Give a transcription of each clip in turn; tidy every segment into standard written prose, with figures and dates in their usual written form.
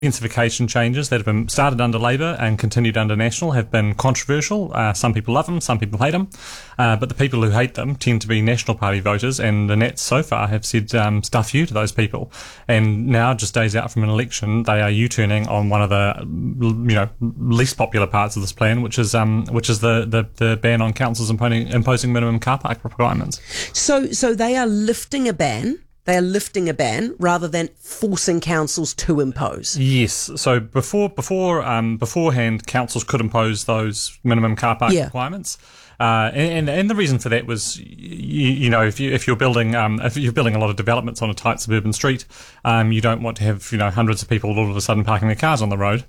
intensification changes that have been started under Labour and continued under National have been controversial. Some people love them, some people hate them, but the people who hate them tend to be National Party voters, and the Nats so far have said stuff you to those people. And now, just days out from an election, they are U-turning on one of the least popular parts of this plan, which is the ban on councils imposing minimum car park requirements. So they are lifting a ban. They are lifting a ban rather than forcing councils to impose. Yes. So beforehand, councils could impose those minimum car park requirements. And the reason for that was, if you're building a lot of developments on a tight suburban street, you don't want to have hundreds of people all of a sudden parking their cars on the road,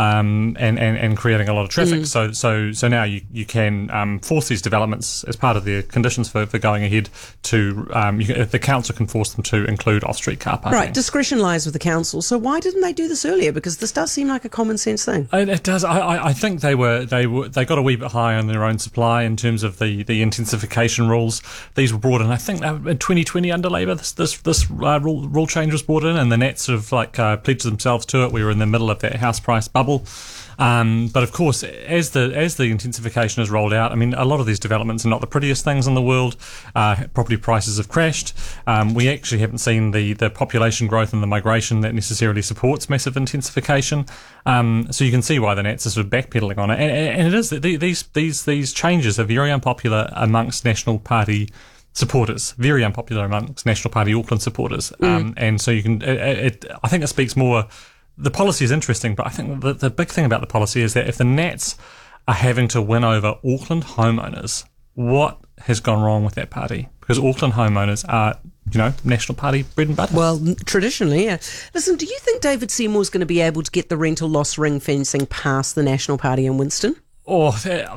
and creating a lot of traffic. So now you can force these developments as part of the conditions for going ahead to the council can force them to include off-street car parking. Right, discretion lies with the council. So why didn't they do this earlier? Because this does seem like a common sense thing. It does. I think they got a wee bit high on their own supply in terms of the intensification rules. These were brought in, I think, in 2020 under Labour. This rule change was brought in, and the Nats sort of pledged themselves to it. We were in the middle of that house price bubble. But of course, as the intensification is rolled out, I mean, a lot of these developments are not the prettiest things in the world. Property prices have crashed. We actually haven't seen the population growth and the migration that necessarily supports massive intensification. So you can see why the Nats are sort of backpedaling on it. And it is that these changes are very unpopular amongst National Party supporters, very unpopular amongst National Party Auckland supporters. And so you can, I think it speaks more. The policy is interesting, but I think the big thing about the policy is that if the Nats are having to win over Auckland homeowners, what has gone wrong with that party? Because Auckland homeowners are, National Party bread and butter. Well, traditionally, yeah. Listen, do you think David Seymour's going to be able to get the rental loss ring fencing past the National Party in Winston? Oh,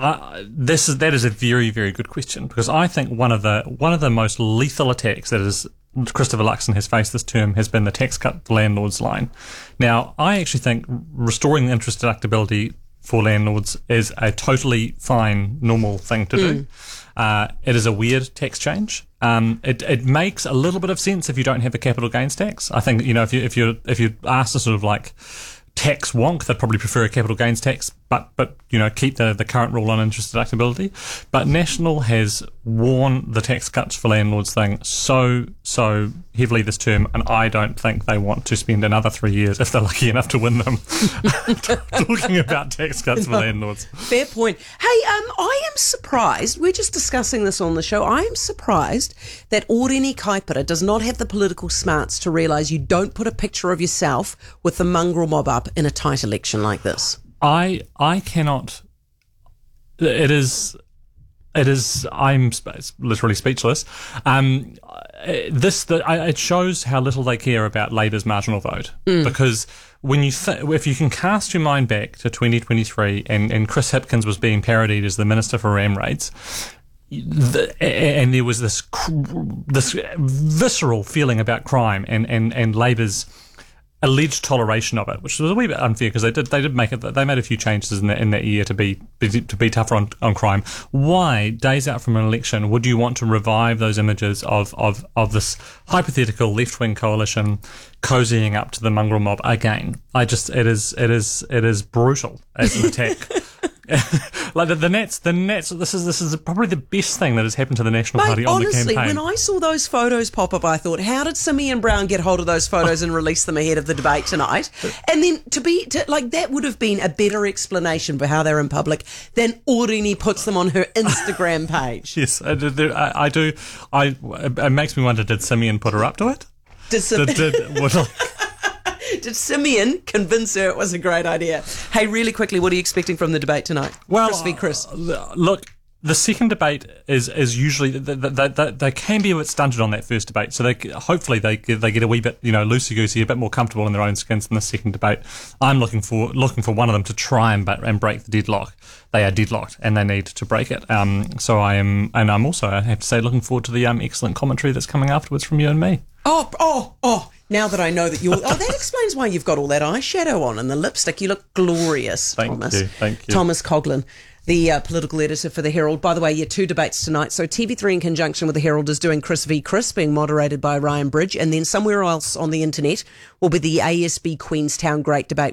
that is a very, very good question, because I think one of the most lethal attacks that is Christopher Luxon has faced this term has been the tax cut for landlords line. Now, I actually think restoring the interest deductibility for landlords is a totally fine, normal thing to do. It is a weird tax change. It makes a little bit of sense if you don't have a capital gains tax. I think if you're asked to sort of tax wonk, they'd probably prefer a capital gains tax, but keep the current rule on interest deductibility. But National has worn the tax cuts for landlords thing so heavily this term, and I don't think they want to spend another 3 years, if they're lucky enough to win them, talking about tax cuts for landlords. Fair point. Hey, I am surprised, we're just discussing this on the show, I am surprised that Orini Kaipara does not have the political smarts to realise you don't put a picture of yourself with the mongrel mob up in a tight election like this. I cannot. It is. I'm literally speechless. It shows how little they care about Labour's marginal vote, because when if you can cast your mind back to 2023 and Chris Hipkins was being parodied as the Minister for Ram Raids, and there was this visceral feeling about crime and Labour's alleged toleration of it, which was a wee bit unfair because they made a few changes in that year to be tougher on crime. Why, days out from an election, would you want to revive those images of this hypothetical left-wing coalition cozying up to the mongrel mob again? It is brutal as an attack. The Nats. This is probably the best thing that has happened to the National Party on the campaign. Honestly, when I saw those photos pop up, I thought, how did Simeon Brown get hold of those photos and release them ahead of the debate tonight? And then that would have been a better explanation for how they're in public than Orini puts them on her Instagram page. Yes, I do. It makes me wonder: did Simeon put her up to it? Did Simeon convince her it was a great idea? Hey, really quickly, what are you expecting from the debate tonight? Well, Chris v. Chris. Look, the second debate is usually they can be a bit stunted on that first debate, so they hopefully get a wee bit loosey goosey, a bit more comfortable in their own skins in the second debate. I'm looking for one of them to try and break the deadlock. They are deadlocked and they need to break it. So I'm also, I have to say, looking forward to the excellent commentary that's coming afterwards from you and me. Oh. Now that I know that you're... that explains why you've got all that eyeshadow on and the lipstick. You look glorious, Thomas. Thank you. Thomas Coughlan. the political editor for the Herald. By the way, 2 debates tonight. So TV3 in conjunction with the Herald is doing Chris v. Chris, being moderated by Ryan Bridge, and then somewhere else on the internet will be the ASB Queenstown Great Debate